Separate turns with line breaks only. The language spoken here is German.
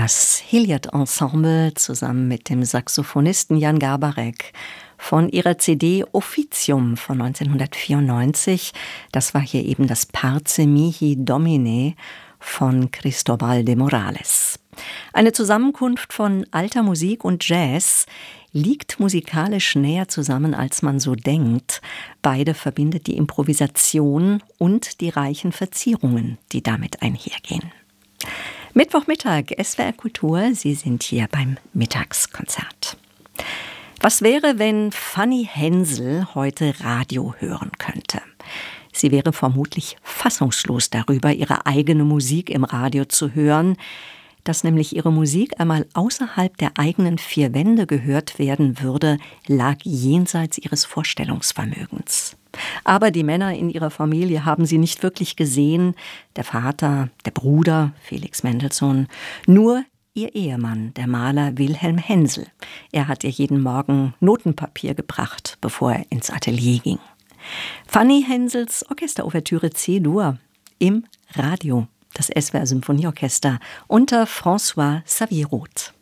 Das Hilliard Ensemble zusammen mit dem Saxophonisten Jan Garbarek von ihrer CD Officium von 1994. Das war hier eben das Parce Mihi Domine von Cristobal de Morales. Eine Zusammenkunft von alter Musik und Jazz liegt musikalisch näher zusammen, als man so denkt. Beide verbindet die Improvisation und die reichen Verzierungen, die damit einhergehen. Mittwochmittag, SWR Kultur, Sie sind hier beim Mittagskonzert. Was wäre, wenn Fanny Hensel heute Radio hören könnte? Sie wäre vermutlich fassungslos darüber, ihre eigene Musik im Radio zu hören, dass nämlich ihre Musik einmal außerhalb der eigenen vier Wände gehört werden würde, lag jenseits ihres Vorstellungsvermögens. Aber die Männer in ihrer Familie haben sie nicht wirklich gesehen, der Vater, der Bruder, Felix Mendelssohn, nur ihr Ehemann, der Maler Wilhelm Hensel. Er hat ihr jeden Morgen Notenpapier gebracht, bevor er ins Atelier ging. Fanny Hensels Orchesterouvertüre C-Dur im Radio, das SWR Symphonieorchester unter François Xavier Roth.